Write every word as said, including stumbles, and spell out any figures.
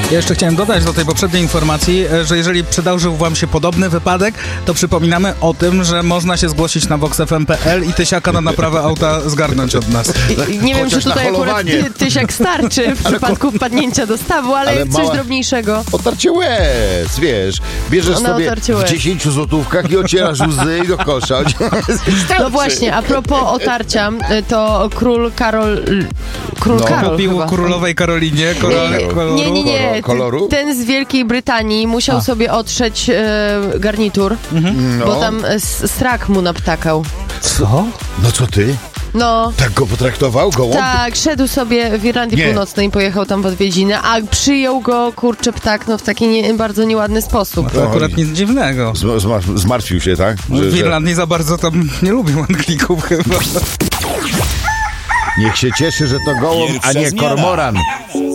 Ja jeszcze chciałem dodać do tej poprzedniej informacji, że jeżeli przydarzył wam się podobny wypadek, to przypominamy o tym, że można się zgłosić na vox f m kropka p l i tysiaka na naprawę auta zgarnąć od nas. I, nie wiem, czy tutaj akurat ty, tysiak starczy w przypadku wpadnięcia do stawu, ale, ale coś drobniejszego. Otarcie łez, wiesz. Bierzesz Ona sobie w dziesięciu złotówkach i ocierasz łzy do kosza. No właśnie, a propos otarcia, to król Karol... Król no, Karol kupił chyba. królowej Karolinie koloru. Nie, nie, nie. Koloru? Ten z Wielkiej Brytanii musiał a. sobie otrzeć e, garnitur, mhm. no. bo tam strak mu naptakał. Co? No co ty? No. Tak go potraktował? Gołąb? Tak, szedł sobie w Irlandii nie. Północnej i pojechał tam w odwiedziny, a przyjął go, kurczę, ptak, no w taki nie, bardzo nieładny sposób. No to akurat nic dziwnego. Z, z, zmartwił się, tak? Że, w Irlandii że... za bardzo tam nie lubią Anglików chyba. Niech się cieszy, że to gołąb, a nie kormoran.